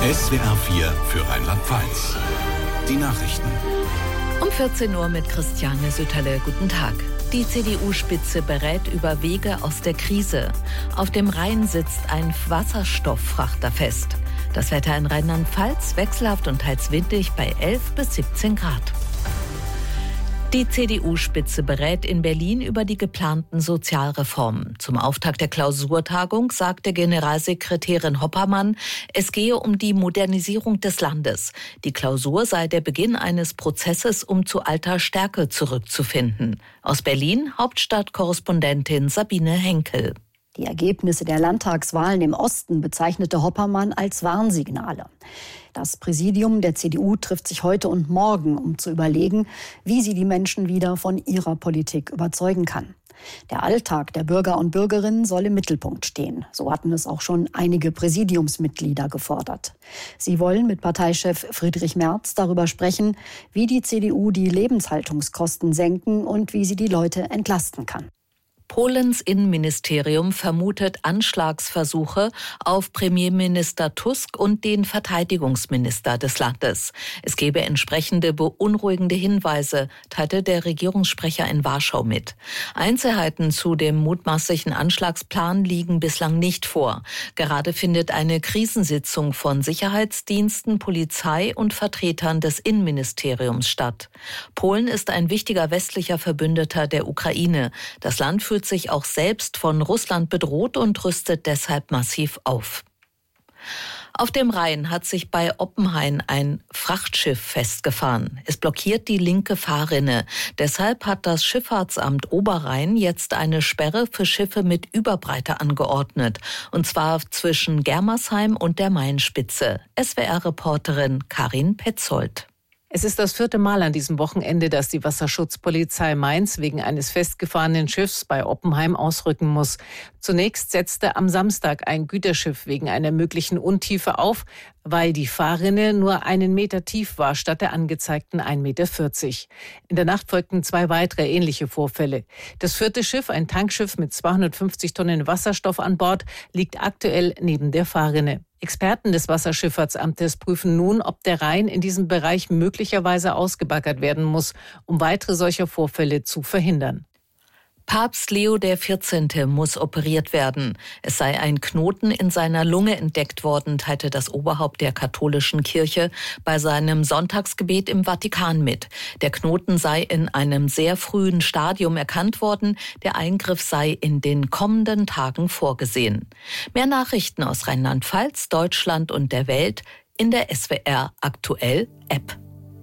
SWR 4 für Rheinland-Pfalz. Die Nachrichten. Um 14 Uhr mit Christiane Sütterle. Guten Tag. Die CDU-Spitze berät über Wege aus der Krise. Auf dem Rhein sitzt ein Wasserstofffrachter fest. Das Wetter in Rheinland-Pfalz wechselhaft und teils windig bei 11 bis 17 Grad. Die CDU-Spitze berät in Berlin über die geplanten Sozialreformen. Zum Auftakt der Klausurtagung sagte Generalsekretärin Hoppermann, es gehe um die Modernisierung des Landes. Die Klausur sei der Beginn eines Prozesses, um zu alter Stärke zurückzufinden. Aus Berlin Hauptstadtkorrespondentin Sabine Henkel. Die Ergebnisse der Landtagswahlen im Osten bezeichnete Hoppermann als Warnsignale. Das Präsidium der CDU trifft sich heute und morgen, um zu überlegen, wie sie die Menschen wieder von ihrer Politik überzeugen kann. Der Alltag der Bürger und Bürgerinnen soll im Mittelpunkt stehen. So hatten es auch schon einige Präsidiumsmitglieder gefordert. Sie wollen mit Parteichef Friedrich Merz darüber sprechen, wie die CDU die Lebenshaltungskosten senken und wie sie die Leute entlasten kann. Polens Innenministerium vermutet Anschlagsversuche auf Premierminister Tusk und den Verteidigungsminister des Landes. Es gebe entsprechende beunruhigende Hinweise, teilte der Regierungssprecher in Warschau mit. Einzelheiten zu dem mutmaßlichen Anschlagsplan liegen bislang nicht vor. Gerade findet eine Krisensitzung von Sicherheitsdiensten, Polizei und Vertretern des Innenministeriums statt. Polen ist ein wichtiger westlicher Verbündeter der Ukraine. Das Land fühlt sich auch selbst von Russland bedroht und rüstet deshalb massiv auf. Auf dem Rhein hat sich bei Oppenheim ein Frachtschiff festgefahren. Es blockiert die linke Fahrrinne. Deshalb hat das Schifffahrtsamt Oberrhein jetzt eine Sperre für Schiffe mit Überbreite angeordnet. Und zwar zwischen Germersheim und der Mainspitze. SWR-Reporterin Karin Petzold. Es ist das 4. Mal an diesem Wochenende, dass die Wasserschutzpolizei Mainz wegen eines festgefahrenen Schiffs bei Oppenheim ausrücken muss. Zunächst setzte am Samstag ein Güterschiff wegen einer möglichen Untiefe auf, weil die Fahrrinne nur 1 Meter tief war statt der angezeigten 1,40 Meter. In der Nacht folgten 2 weitere ähnliche Vorfälle. Das 4. Schiff, ein Tankschiff mit 250 Tonnen Wasserstoff an Bord, liegt aktuell neben der Fahrrinne. Experten des Wasserschifffahrtsamtes prüfen nun, ob der Rhein in diesem Bereich möglicherweise ausgebaggert werden muss, um weitere solcher Vorfälle zu verhindern. Papst Leo XIV. Muss operiert werden. Es sei ein Knoten in seiner Lunge entdeckt worden, teilte das Oberhaupt der katholischen Kirche bei seinem Sonntagsgebet im Vatikan mit. Der Knoten sei in einem sehr frühen Stadium erkannt worden. Der Eingriff sei in den kommenden Tagen vorgesehen. Mehr Nachrichten aus Rheinland-Pfalz, Deutschland und der Welt in der SWR Aktuell App.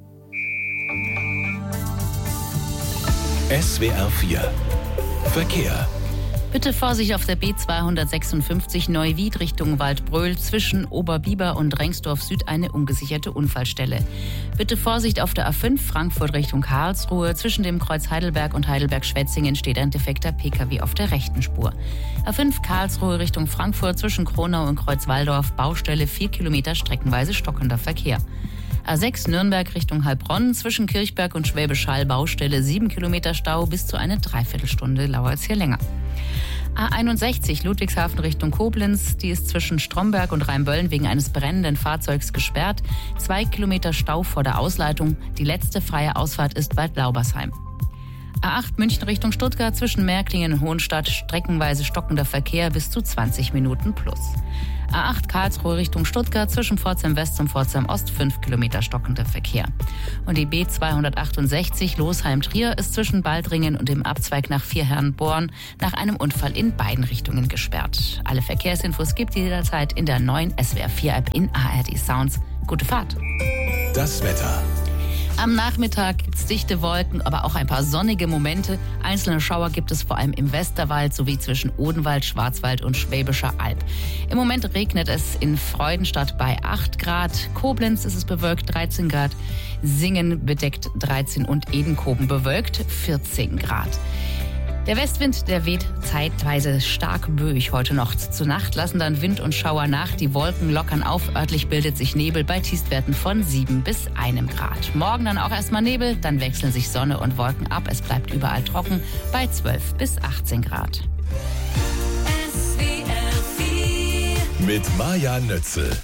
SWR 4 Verkehr. Bitte Vorsicht auf der B256 Neuwied Richtung Waldbröl zwischen Oberbiber und Rengsdorf Süd eine ungesicherte Unfallstelle. Bitte Vorsicht auf der A5 Frankfurt Richtung Karlsruhe. Zwischen dem Kreuz Heidelberg und Heidelberg-Schwetzingen steht ein defekter Pkw auf der rechten Spur. A5 Karlsruhe Richtung Frankfurt zwischen Kronau und Kreuzwaldorf Baustelle 4 Kilometer streckenweise stockender Verkehr. A6 Nürnberg Richtung Heilbronn zwischen Kirchberg und Schwäbisch Hall Baustelle 7 Kilometer Stau, bis zu eine Dreiviertelstunde dauert es hier länger. A61 Ludwigshafen Richtung Koblenz, die ist zwischen Stromberg und Rheinböllen wegen eines brennenden Fahrzeugs gesperrt. 2 Kilometer Stau vor der Ausleitung, die letzte freie Ausfahrt ist bei Laubersheim. A8 München Richtung Stuttgart zwischen Märklingen und Hohenstadt streckenweise stockender Verkehr bis zu 20 Minuten plus. A8 Karlsruhe Richtung Stuttgart zwischen Pforzheim West und Pforzheim Ost 5 Kilometer stockender Verkehr. Und die B268 Losheim-Trier ist zwischen Baldringen und dem Abzweig nach Vierherrenborn nach einem Unfall in beiden Richtungen gesperrt. Alle Verkehrsinfos gibt ihr jederzeit in der neuen SWR 4 App in ARD Sounds. Gute Fahrt. Das Wetter. Am Nachmittag gibt es dichte Wolken, aber auch ein paar sonnige Momente. Einzelne Schauer gibt es vor allem im Westerwald sowie zwischen Odenwald, Schwarzwald und Schwäbischer Alb. Im Moment regnet es in Freudenstadt bei 8 Grad. Koblenz ist es bewölkt 13 Grad. Singen bedeckt 13 und Edenkoben bewölkt 14 Grad. Der Westwind, der weht zeitweise stark böig heute noch. Zur Nacht lassen dann Wind und Schauer nach. Die Wolken lockern auf. Örtlich bildet sich Nebel bei Tiefstwerten von 7 bis 1 Grad. Morgen dann auch erstmal Nebel, dann wechseln sich Sonne und Wolken ab. Es bleibt überall trocken bei 12 bis 18 Grad. Mit Maja Nötzel.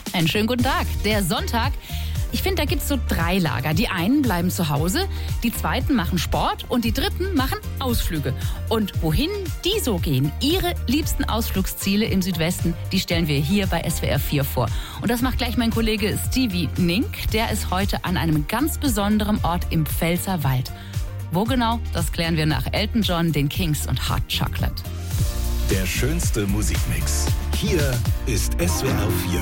Einen schönen guten Tag. Der Sonntag, ich finde, da gibt es so 3 Lager. Die einen bleiben zu Hause, die zweiten machen Sport und die dritten machen Ausflüge. Und wohin die so gehen, ihre liebsten Ausflugsziele im Südwesten, die stellen wir hier bei SWR 4 vor. Und das macht gleich mein Kollege Stevie Nink. Der ist heute an einem ganz besonderen Ort im Pfälzerwald. Wo genau, das klären wir nach Elton John, den Kings und Hot Chocolate. Der schönste Musikmix. Hier ist SWR 4